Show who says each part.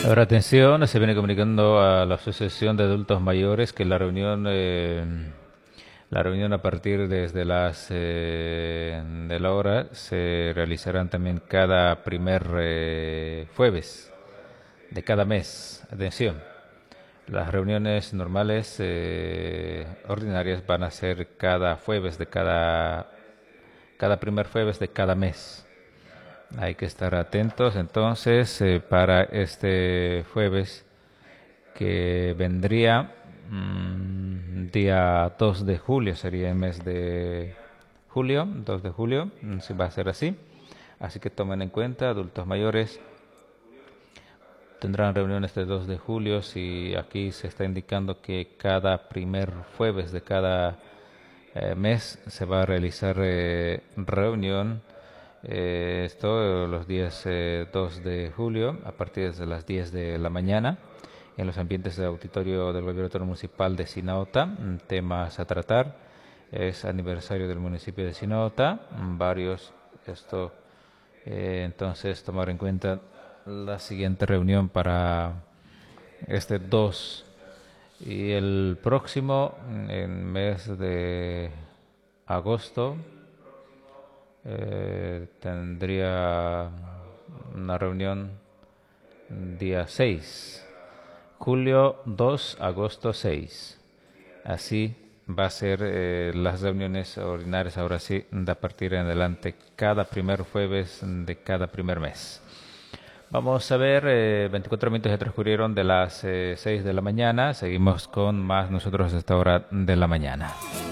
Speaker 1: Ahora atención, se viene comunicando a la Asociación de Adultos Mayores que la reunión a partir desde las de la hora se realizarán también cada primer jueves de cada mes. Atención, las reuniones normales ordinarias van a ser cada jueves de cada primer jueves de cada mes. Hay que estar atentos entonces para este jueves que vendría día 2 de julio, sería el mes de julio, 2 de julio, si va a ser así. Así que tomen en cuenta, adultos mayores tendrán reuniones de 2 de julio, si aquí se está indicando que cada primer jueves de cada mes se va a realizar reunión. Esto los días 2 de julio a partir de las 10 de la mañana en los ambientes del auditorio del Gobierno Autónomo Municipal de Sinaota. Temas a tratar es aniversario del municipio de Sinaota, varios. Esto entonces tomar en cuenta la siguiente reunión para este 2 y el próximo en mes de agosto tendría una reunión día 6, julio 2, agosto 6. Así va a ser las reuniones ordinarias ahora sí, de a partir en adelante, cada primer jueves de cada primer mes. Vamos a ver, 24 minutos ya transcurrieron de las 6 de la mañana. Seguimos con más nosotros a esta hora de la mañana.